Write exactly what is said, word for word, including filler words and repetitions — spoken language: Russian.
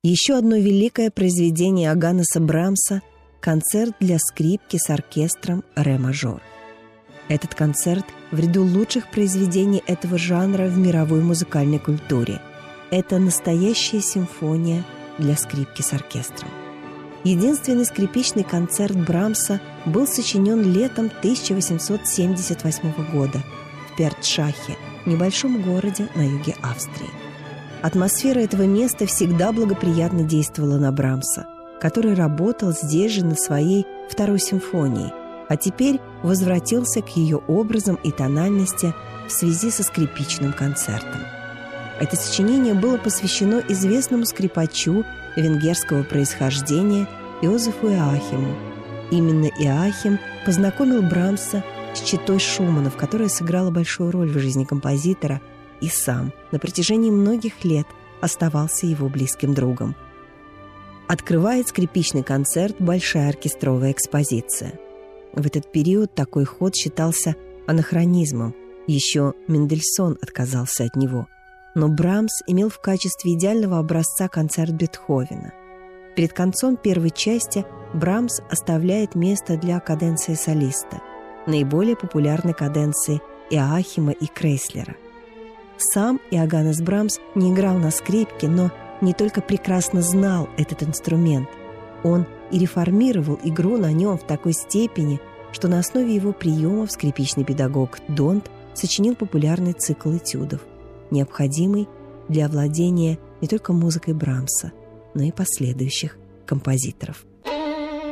Еще одно великое произведение Иоганнеса Брамса – концерт для скрипки с оркестром ре-мажор. Этот концерт в ряду лучших произведений этого жанра в мировой музыкальной культуре. Это настоящая симфония для скрипки с оркестром. Единственный скрипичный концерт Брамса был сочинен летом тысяча восемьсот семьдесят восьмого года в Пертшахе, небольшом городе на юге Австрии. Атмосфера этого места всегда благоприятно действовала на Брамса, который работал здесь же над своей второй симфонией, а теперь возвратился к ее образам и тональности в связи со скрипичным концертом. Это сочинение было посвящено известному скрипачу венгерского происхождения Йозефу Иоахиму. Именно Иоахим познакомил Брамса с четой Шуманов, которая сыграла большую роль в жизни композитора, и сам на протяжении многих лет оставался его близким другом. Открывает скрипичный концерт большая оркестровая экспозиция. В этот период такой ход считался анахронизмом, еще Мендельсон отказался от него. Но Брамс имел в качестве идеального образца концерт Бетховена. Перед концом первой части Брамс оставляет место для каденции солиста, наиболее популярной каденции Иоахима и Крейслера. Сам Иоганнес Брамс не играл на скрипке, но не только прекрасно знал этот инструмент, он и реформировал игру на нем в такой степени, что на основе его приемов скрипичный педагог Донт сочинил популярный цикл этюдов, необходимый для овладения не только музыкой Брамса, но и последующих композиторов.